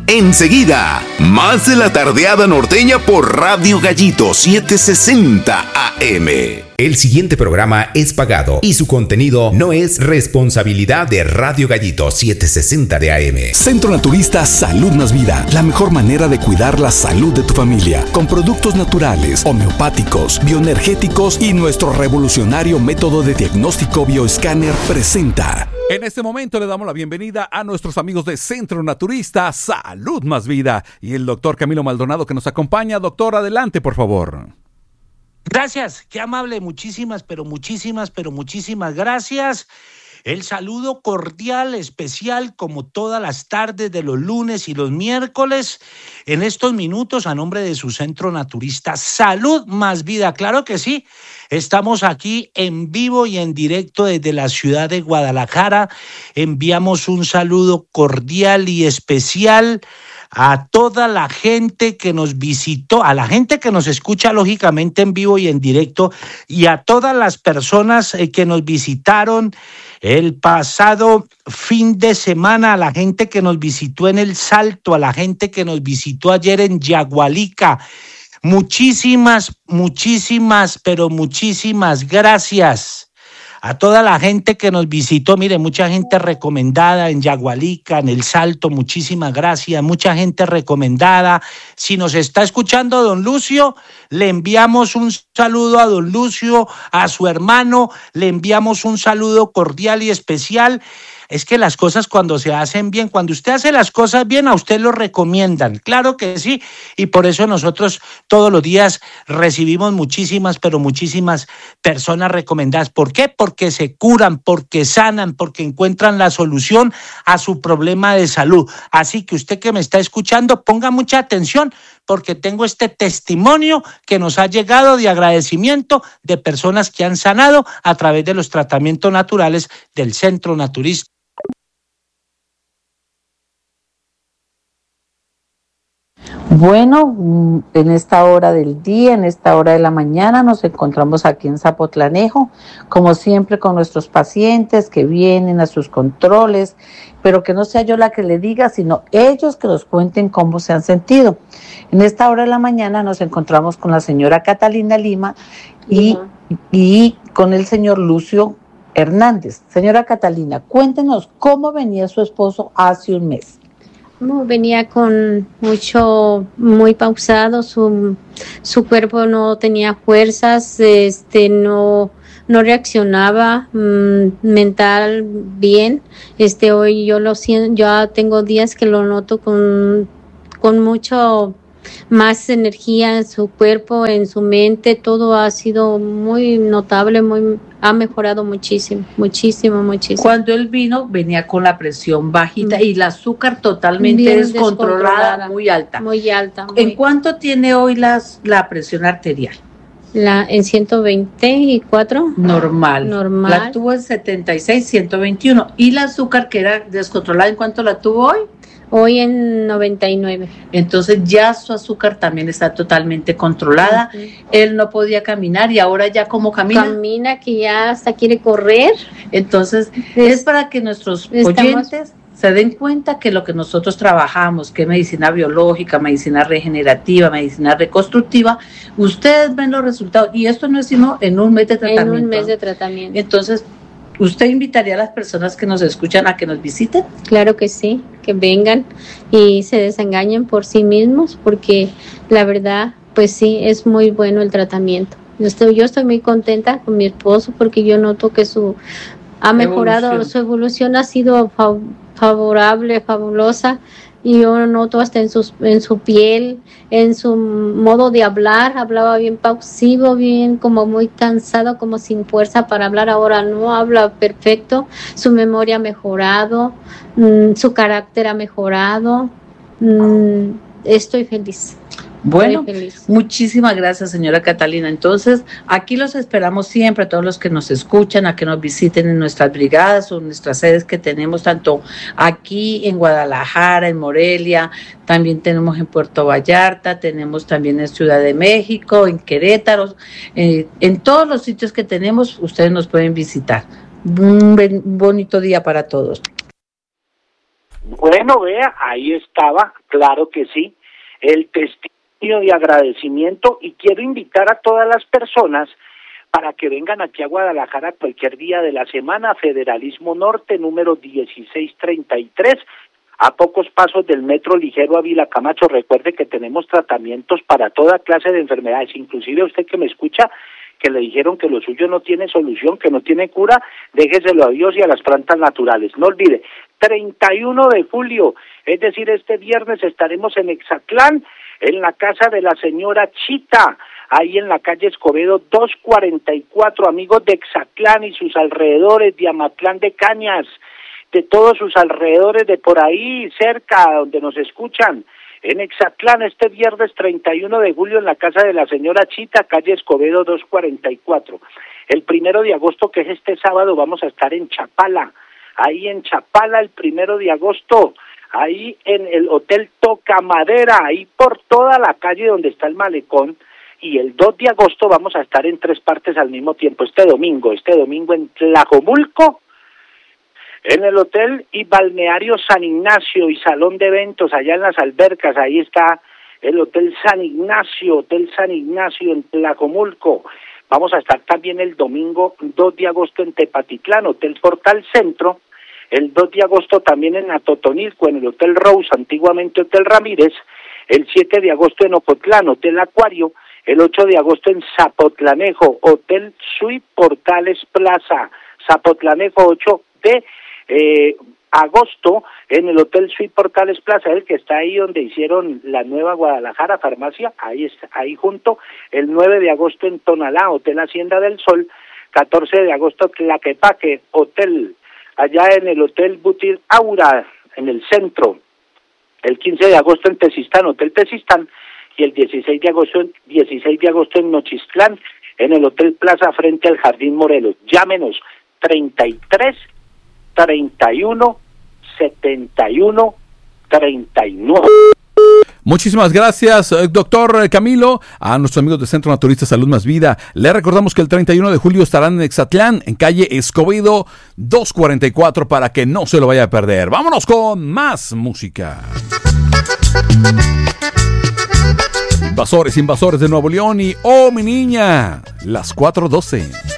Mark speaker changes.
Speaker 1: Enseguida, más de la tardeada norteña por Radio Gallito 760 AM. El siguiente programa es pagado y su contenido no es responsabilidad de Radio Gallito 760 de AM.
Speaker 2: Centro Naturista Salud Más Vida, la mejor manera de cuidar la salud de tu familia, con productos naturales, homeopáticos, bioenergéticos y nuestro revolucionario método de diagnóstico bioescáner presenta.
Speaker 3: En este momento le damos la bienvenida a nuestros amigos de Centro Naturista Salud Más Vida y el doctor Camilo Maldonado que nos acompaña. Doctor, adelante, por favor.
Speaker 4: Gracias, qué amable, muchísimas gracias. El saludo cordial, especial, como todas las tardes de los lunes y los miércoles, en estos minutos, a nombre de su Centro Naturista Salud Más Vida. Claro que sí, estamos aquí en vivo y en directo desde la ciudad de Guadalajara. Enviamos un saludo cordial y especial a toda la gente que nos visitó, a la gente que nos escucha lógicamente en vivo y en directo, y a todas las personas que nos visitaron el pasado fin de semana, a la gente que nos visitó en El Salto, a la gente que nos visitó ayer en Yagualica. Muchísimas gracias. A toda la gente que nos visitó, mire, mucha gente recomendada en Yagualica, en El Salto, muchísimas gracias, mucha gente recomendada. Si nos está escuchando don Lucio, le enviamos un saludo a don Lucio, a su hermano, le enviamos un saludo cordial y especial. Es que las cosas cuando se hacen bien, cuando usted hace las cosas bien, a usted lo recomiendan, claro que sí, y por eso nosotros todos los días recibimos muchísimas personas recomendadas. ¿Por qué? Porque se curan, porque sanan, porque encuentran la solución a su problema de salud. Así que usted que me está escuchando, ponga mucha atención, porque tengo este testimonio que nos ha llegado de agradecimiento de personas que han sanado a través de los tratamientos naturales del Centro Naturista.
Speaker 5: Bueno, en esta hora del día, en esta hora de la mañana, nos encontramos aquí en Zapotlanejo, como siempre con nuestros pacientes que vienen a sus controles, pero que no sea yo la que le diga, sino ellos que nos cuenten cómo se han sentido. En esta hora de la mañana nos encontramos con la señora Catalina Lima y con el señor Lucio Hernández. Señora Catalina, cuéntenos cómo venía su esposo hace un mes.
Speaker 6: Venía con muy pausado, su cuerpo no tenía fuerzas, no reaccionaba mental bien. Hoy yo lo siento, ya tengo días que lo noto con mucho más energía en su cuerpo, en su mente. Todo ha sido muy notable, ha mejorado muchísimo.
Speaker 5: Cuando él vino, venía con la presión bajita y el azúcar totalmente descontrolada, muy alta. ¿En cuánto tiene hoy la presión arterial?
Speaker 6: En 124.
Speaker 5: Normal. La tuvo en 76, 121. ¿Y el azúcar que era descontrolada, en cuánto la tuvo hoy?
Speaker 6: Hoy en 99.
Speaker 5: Entonces ya su azúcar también está totalmente controlada. Uh-huh. Él no podía caminar y ahora ya como camina.
Speaker 6: Camina, que ya hasta quiere correr.
Speaker 5: Entonces es para que nuestros oyentes se den cuenta que lo que nosotros trabajamos, que es medicina biológica, medicina regenerativa, medicina reconstructiva, ustedes ven los resultados. Y esto no es sino en un mes de tratamiento. Entonces, ¿usted invitaría a las personas que nos escuchan a que nos visiten?
Speaker 6: Claro que sí, que vengan y se desengañen por sí mismos, porque la verdad, pues sí, es muy bueno el tratamiento. Yo estoy muy contenta con mi esposo porque yo noto que ha mejorado, su evolución ha sido favorable, fabulosa. Y yo noto hasta en su piel, en su modo de hablar, hablaba bien pausivo, bien como muy cansado, como sin fuerza para hablar. Ahora no habla perfecto, su memoria ha mejorado, su carácter ha mejorado. Estoy feliz.
Speaker 5: Bueno, muchísimas gracias, señora Catalina. Entonces, aquí los esperamos siempre, a todos los que nos escuchan, a que nos visiten en nuestras brigadas o en nuestras sedes que tenemos, tanto aquí en Guadalajara, en Morelia, también tenemos en Puerto Vallarta, tenemos también en Ciudad de México, en Querétaro, en todos los sitios que tenemos, ustedes nos pueden visitar. Un bonito día para todos.
Speaker 4: Bueno, vea, ahí estaba, claro que sí, el testimonio de agradecimiento, y quiero invitar a todas las personas para que vengan aquí a Guadalajara cualquier día de la semana, Federalismo Norte, número 1633, a pocos pasos del metro ligero Ávila Camacho. Recuerde que tenemos tratamientos para toda clase de enfermedades, inclusive usted que me escucha, que le dijeron que lo suyo no tiene solución, que no tiene cura, déjeselo a Dios y a las plantas naturales. No olvide, 31 de julio, es decir, este viernes estaremos en Exatlán, en la casa de la señora Chita, ahí en la calle Escobedo 244, amigos de Exatlán y sus alrededores, de Amatlán de Cañas, de todos sus alrededores, de por ahí cerca, donde nos escuchan, en Exatlán este viernes 31 de julio en la casa de la señora Chita, calle Escobedo 244. El 1 de agosto, que es este sábado, vamos a estar en Chapala, ahí en Chapala el 1 de agosto, ahí en el Hotel Toca Madera, ahí por toda la calle donde está el malecón. Y el 2 de agosto vamos a estar en 3 partes al mismo tiempo, este domingo en Tlajomulco, en el Hotel y Balneario San Ignacio y Salón de Eventos, allá en las albercas, ahí está el Hotel San Ignacio en Tlajomulco. Vamos a estar también el domingo 2 de agosto en Tepatitlán, Hotel Portal Centro, el 2 de agosto también en Atotonilco, en el Hotel Rose, antiguamente Hotel Ramírez, el 7 de agosto en Ocotlán, Hotel Acuario, el 8 de agosto en Zapotlanejo, Hotel Suite Portales Plaza, Zapotlanejo 8 de agosto en el Hotel Suite Portales Plaza, el que está ahí donde hicieron la nueva Guadalajara Farmacia, ahí está, ahí junto, el 9 de agosto en Tonalá, Hotel Hacienda del Sol, 14 de agosto Tlaquepaque, Hotel, allá en el Hotel Butir Aura, en el centro, el 15 de agosto en Tezistán, Hotel Tezistán, y el 16 de agosto en Nochistlán, en el Hotel Plaza frente al Jardín Morelos. Llámenos 33 31 71 39.
Speaker 3: Muchísimas gracias, doctor Camilo. A nuestros amigos de Centro Naturista Salud Más Vida, le recordamos que el 31 de julio estarán en Exatlán, en calle Escobedo 244, para que no se lo vaya a perder. Vámonos con más música. Invasores de Nuevo León y Oh Mi Niña, las 4:12.